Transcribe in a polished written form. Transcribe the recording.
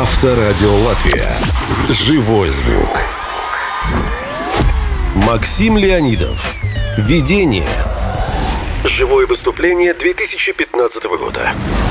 Авторадио Латвия. Живой звук. Максим Леонидов. Видение. Живое выступление 2015 года.